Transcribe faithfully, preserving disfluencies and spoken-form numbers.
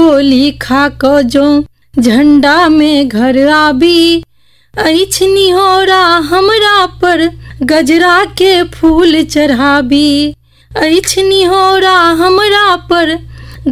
गोली खा क जो झंडा में घर आबी। ऐछ निहोरा हमरा पर गजरा के फूल चढ़ाबी। ऐछ निहोरा हमरा पर